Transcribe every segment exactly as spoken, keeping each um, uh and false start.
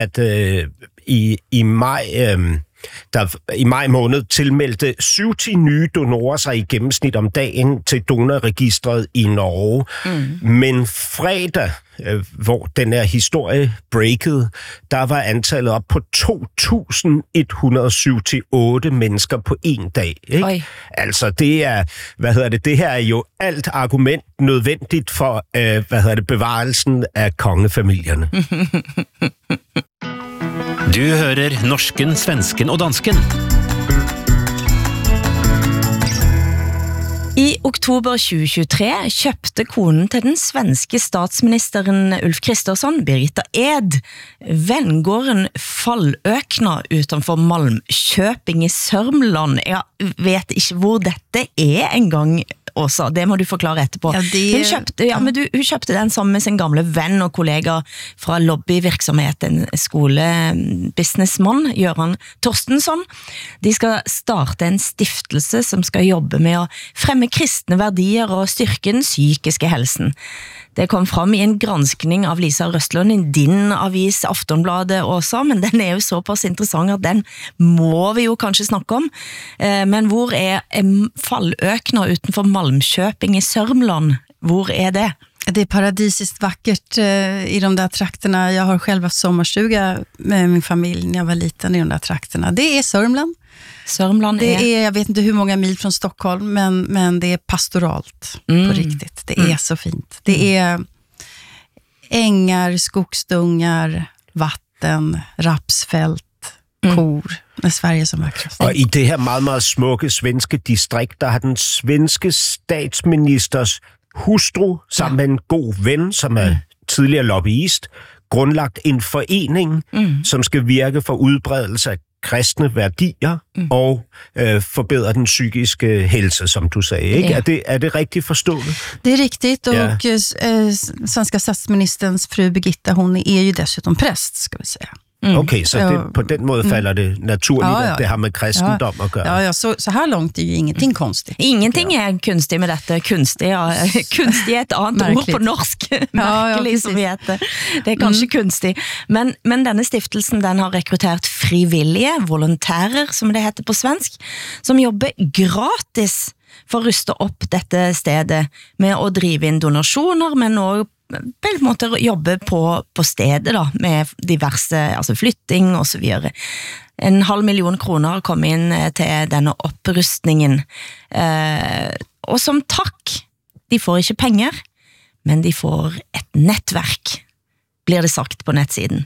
at øh, i, i maj... Øh, der i maj måned tilmeldte syvogtyve nye donorer sig i gennemsnit om dagen til donorregistret i Norge. Mm. Men fredag, øh, hvor den her historie breakede, der var antallet op på to tusind et hundrede og syvogtyve mennesker på en dag. Ikke? Altså det er, hvad hedder det, det her er jo alt argument nødvendigt for, øh, hvad hedder det, bevarelsen af kongefamilierne. Du hører norsken, svensken og dansken. I oktober tjue tjuetre kjøpte konen til den svenske statsministeren Ulf Kristersson, Birgitta Ed, vengården Falløkna utenfor Malmköping i Sørmland. Jeg vet ikke hvor dette er engang, Åsa, det må du forklare etterpå. Ja, det... hun, kjøpte, ja, men du, hun kjøpte den sammen med sin gamle venn og kollega fra lobbyvirksomheten, skolebusinessmann, Göran Torstensson. De skal starte en stiftelse som skal jobbe med å fremme kristne verdier og styrke den psykiske helsen. Det kom fram i en granskning av Lisa Røstlund i din avis Aftonbladet også, men den er jo såpass interessant at den må vi jo kanskje snakke om. Men hvor er Falløkna utenfor Malmköping i Sørmland? Hvor er det? Det är paradisiskt vackert eh, i de där trakterna. Jag har själv haft sommarstuga med min familj när jag var liten i de där trakterna. Det är Sörmland. Sörmland det är... är, jag vet inte hur många mil från Stockholm, men, men det är pastoralt mm. på riktigt. Det mm. är så fint. Det är ängar, skogsdungar, vatten, rapsfält, mm. kor. Med Sverige som vackrast. Og i det her meget, meget smukke svenske distrikt, der har den svenske statsministers hustru, sammen med en god ven, som er tidligere lobbyist, grundlagt en forening, mm. som skal virke for udbredelse af kristne værdier mm. og øh, forbedre den psykiske helse, som du sagde. Ikke? Ja. Er, det, er det rigtigt forstået? Det är riktigt, och ja. eh, svenska statsministerns fru Birgitta, hon är ju dessutom präst, ska vi säga. Mm. Okay, så det, på den måde falder det naturligt, ja, ja. At det har med kristendom ja. at gøre. Ja, ja, så, så her langt er jo ingenting konstigt. Ingenting er kunstig med dette. Kunstig, ja. Kunstig er et annet ord på norsk. Merkelig, ja, ja, som vi heter. Det er kanskje mm. kunstig. Men, men denne stiftelsen, den har rekruttert frivillige, volontærer, som det heter på svensk, som jobber gratis for å ruste opp dette stedet med å drive inn donasjoner, men også på en måte jobbe på, på stedet da, med diverse, altså flytting og så videre. En halv million kroner kom inn til denne opprustningen. Eh, og som takk, de får ikke penger, men de får et nettverk, blir det sagt på nettsiden.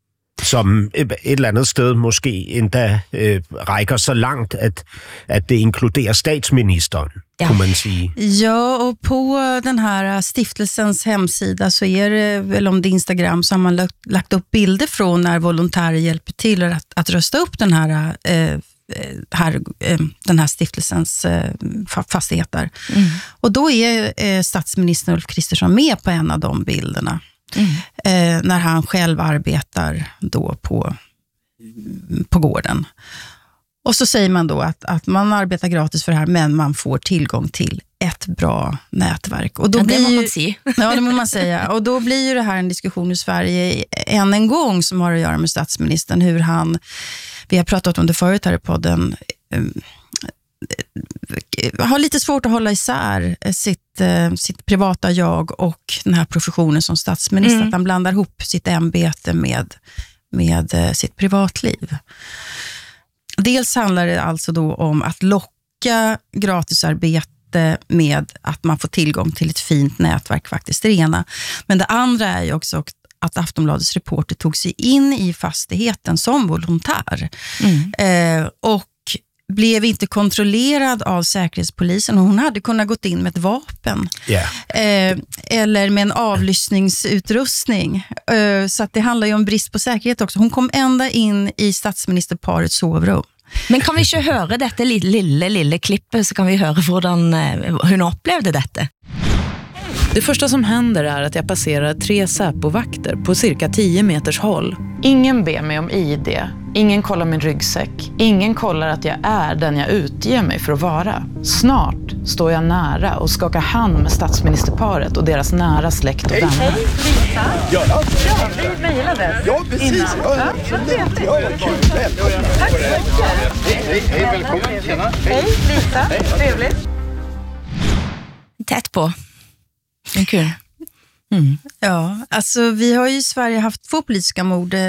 Som et eller andet sted måske endda øh, rækker så langt, at, at det inkluderer statsministeren, ja. Kunne man sige. Ja, och på den här stiftelsens hemsida så är det väl om det Instagram så har man lagt, lagt upp bilder från när volontärer hjälper till att, att rösta upp den här, eh, här, eh, den här stiftelsens eh, fastigheter. Mm. Och då är eh, statsministern Ulf Kristersson med på en av de bilderna. Mm. Eh, när han själv arbetar då på, på gården. Och så säger man då att, att man arbetar gratis för det här, men man får tillgång till ett bra nätverk. Och då ja, blir det må ju, man säga. Ja, det må man säga. Och då blir ju det här en diskussion i Sverige än en gång som har att göra med statsministern. Hur han, vi har pratat om det förut här i podden, har lite svårt att hålla isär sitt, sitt privata jag och den här professionen som statsminister. Mm. Att han blandar ihop sitt ämbete med, med sitt privatliv. Dels handlar det alltså då om att locka gratisarbete med att man får tillgång till ett fint nätverk, faktiskt det ena. Men det andra är ju också att Aftonbladets reporter tog sig in i fastigheten som volontär. Mm. Eh, och blev inte kontrollerad av säkerhetspolisen. Hon hade kunnat gått in med ett vapen. Yeah. Eh, eller med en avlyssningsutrustning. Eh, så att det handlar ju om brist på säkerhet också. Hon kom ända in i statsministerparets sovrum. Men kan vi ikke høre dette lille, lille, lille klippet, så kan vi høre hvordan hun opplevde dette. Det första som händer är att jag passerar tre Säpo-vakter på cirka tio meters håll. Ingen ber mig om I D. Ingen kollar min ryggsäck. Ingen kollar att jag är den jag utger mig för att vara. Snart står jag nära och skakar hand med statsministerparet och deras nära släkt och vänner. Hej, Lisa. Ja, ja vi mejlade. Ja, precis. Ja, ja, så trevligt. Ja, tack så mycket. Hej, hej, välkommen. Tjena. Hej, Lisa. Trevligt. Tätt på. Det är kul. Mm. Ja, alltså vi har ju i Sverige haft två politiska mord.